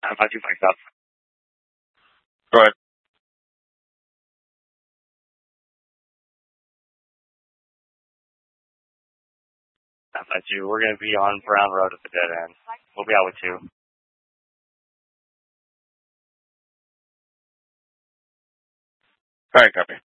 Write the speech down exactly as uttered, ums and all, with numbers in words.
I'm not too fucked up. Go ahead. I bet you we're gonna be on Brown Road at the dead end. We'll be out with two. All right, copy.